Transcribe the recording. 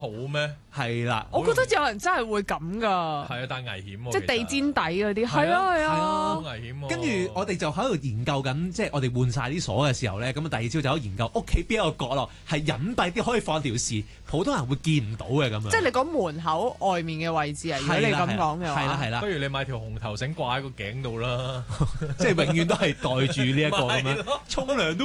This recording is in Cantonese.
好咩？ 係啦， 我覺得有人真係會咁㗎， 係啊，但係危險喎， 即係地氈底嗰啲，係啊啊係好啊。 危險喎。 跟住我哋就喺度研究緊，即係我哋換晒啲鎖嘅時候咧，咁啊第二朝就喺度研究屋企邊一個角落係隱蔽啲，可以放條匙，普通人會見唔到嘅咁樣。 即係你講門口外面嘅位置啊？如果你咁講嘅話， 係啦係啦不，如你買條紅頭繩掛喺個頸度啦， 即係永遠都係袋住呢一個咁樣，沖涼都